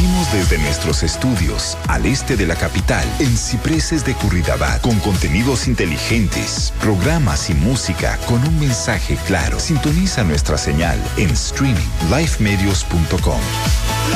Transmitimos desde nuestros estudios al este de la capital, en Cipreses de Curridabat, con contenidos inteligentes, programas y música con un mensaje claro. Sintoniza nuestra señal en streaming, lifemedios.com.